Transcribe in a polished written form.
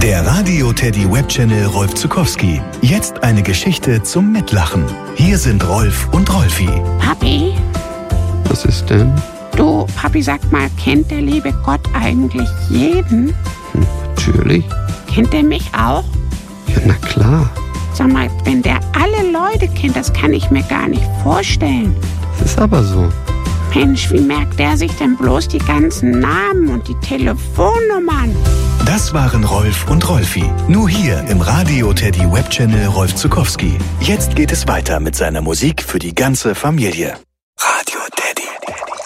Der Radio Teddy Webchannel Rolf Zuckowski. Jetzt eine Geschichte zum Mitlachen. Hier sind Rolf und Rolfi. Papi? Was ist denn? Du, Papi, sag mal, kennt der liebe Gott eigentlich jeden? Natürlich. Kennt er mich auch? Ja, na klar. Sag mal, wenn der alle Leute kennt, das kann ich mir gar nicht vorstellen. Das ist aber so. Mensch, wie merkt der sich denn bloß die ganzen Namen und die Telefonnummern? Das waren Rolf und Rolfi. Nur hier im Radio Teddy Webchannel Rolf Zuckowski. Jetzt geht es weiter mit seiner Musik für die ganze Familie. Radio Teddy.